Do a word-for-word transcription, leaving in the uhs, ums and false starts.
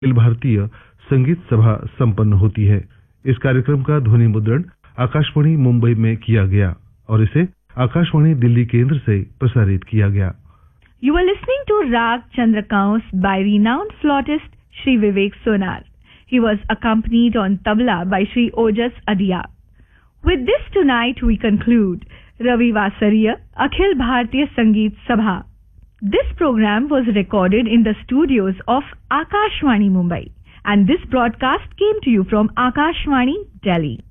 अखिल भारतीय संगीत सभा संपन्न होती है। इस कार्यक्रम का ध्वनि मुद्रण आकाशवाणी मुंबई में किया गया और इसे आकाशवाणी दिल्ली केंद्र से प्रसारित किया गया। You were listening to Rag Chandrakaus by renowned flautist Shri Vivek Sonar. He was accompanied on tabla by Shri Ojas Adia. With this tonight we conclude Ravi Vasariya Akhil Bharatiya Sangeet Sabha. This program was recorded in the studios of Akashvani Mumbai, and this broadcast came to you from Akashvani Delhi.